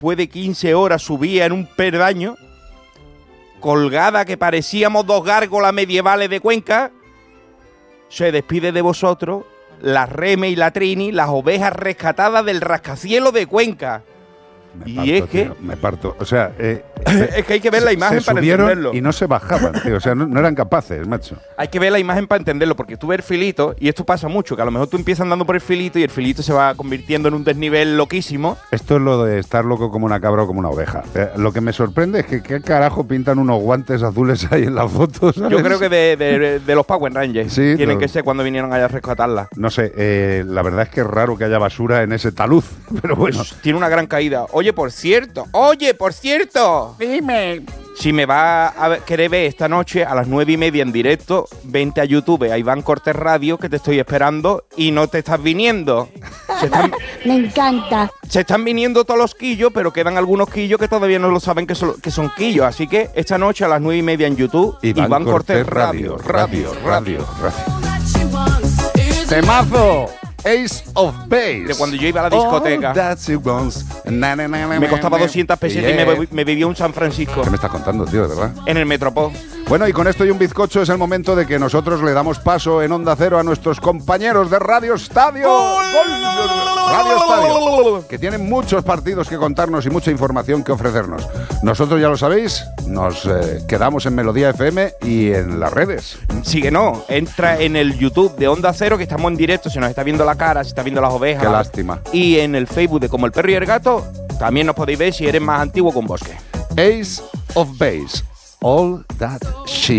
después de 15 horas subía en un perdaño, colgada que parecíamos dos gárgolas medievales de Cuenca, se despide de vosotros la Reme y la Trini, las ovejas rescatadas del rascacielos de Cuenca. Me parto. O sea, es que hay que ver la imagen para entenderlo. Y no se bajaban, tío. O sea, no eran capaces, macho. Hay que ver la imagen para entenderlo, porque tú ves el filito, y esto pasa mucho, que a lo mejor tú empiezas andando por el filito y el filito se va convirtiendo en un desnivel loquísimo. Esto es lo de estar loco como una cabra o como una oveja. Lo que me sorprende es que qué carajo pintan unos guantes azules ahí en las fotos, ¿sabes? Yo creo que de los Power Rangers. Sí, tienen que ser cuando vinieron allá a rescatarla. No sé, la verdad es que es raro que haya basura en ese talud, pero bueno. Pues tiene una gran caída. Oye, por cierto. Dime. Si me va a querer ver esta noche a las 9:30 en directo, vente a YouTube, a Iván Cortés Radio, que te estoy esperando y no te estás viniendo. Me encanta. Se están viniendo todos los quillos, pero quedan algunos quillos que todavía no lo saben que son quillos. Así que esta noche a las 9:30 en YouTube, Iván Cortés Radio. ¡Temazo! Ace of Base. De cuando yo iba a la discoteca. Me costaba 200 pesetas y me vivía un San Francisco. ¿Qué me estás contando, tío, de verdad? En el Metropol. Bueno, y con esto y un bizcocho es el momento de que nosotros le damos paso en Onda Cero a nuestros compañeros de Radio Estadio. Radio Estadio, que tienen muchos partidos que contarnos y mucha información que ofrecernos. Nosotros, ya lo sabéis, nos quedamos en Melodía FM y en las redes. Síguenos, entra en el YouTube de Onda Cero, que estamos en directo, se nos está viendo la cara, se está viendo las ovejas. Qué lástima. Y en el Facebook de Como el Perro y el Gato, también nos podéis ver si eres más antiguo con Bosque. Ace of Base. All That She